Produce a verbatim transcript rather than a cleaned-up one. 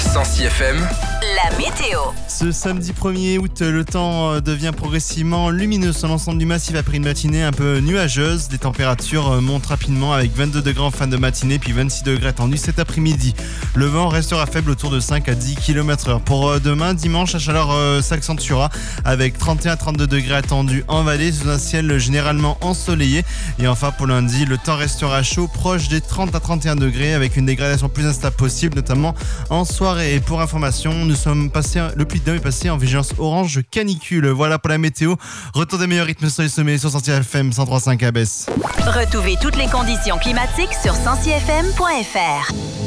Sancy F M, la météo. Ce samedi premier août, le temps devient progressivement lumineux sur l'ensemble du massif après une matinée un peu nuageuse. Les températures montent rapidement avec vingt-deux degrés en fin de matinée puis vingt-six degrés attendus cet après-midi. Le vent restera faible autour de cinq à dix kilomètres heure. Pour demain, dimanche, la chaleur euh, s'accentuera avec trente et un à trente-deux degrés attendus en vallée sous un ciel généralement ensoleillé. Et enfin pour lundi, le temps restera chaud, proche des trente à trente et un degrés avec une dégradation plus instable possible, notamment en soirée. Et pour information, nous sommes passés, le Puy-de-Dôme est passé en vigilance orange canicule. Voilà pour la météo. Retour des meilleurs rythmes sur les sommets sur Sancy F M cent trois virgule cinq à Besse. Retrouvez toutes les conditions climatiques sur sancy f m point f r.